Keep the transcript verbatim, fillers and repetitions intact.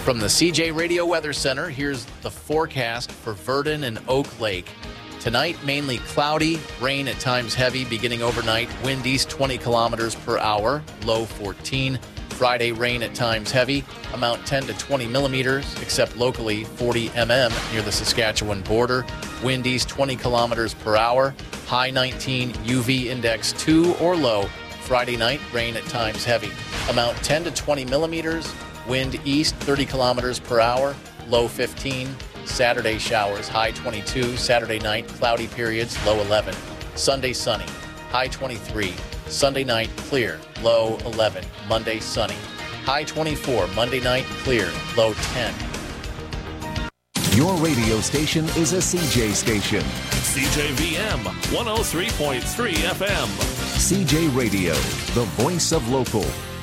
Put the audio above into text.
From the C J Radio Weather Center, here's the forecast for Verdon and Oak Lake. Tonight, mainly cloudy, rain at times heavy, beginning overnight. Wind east twenty kilometers per hour, low fourteen. Friday, rain at times heavy, amount ten to twenty millimeters, except locally forty millimeters near the Saskatchewan border. Wind east twenty kilometers per hour, high nineteen, U V index two or low. Friday night, rain at times heavy, amount ten to twenty millimeters. Wind east thirty kilometers per hour, low fifteen. Saturday showers, high twenty-two. Saturday night, cloudy periods, low eleven. Sunday sunny, high twenty-three. Sunday night, clear, low eleven. Monday sunny, high twenty-four. Monday night, clear, low ten. Your radio station is a C J station. C J V M one oh three point three F M. C J Radio, the voice of local.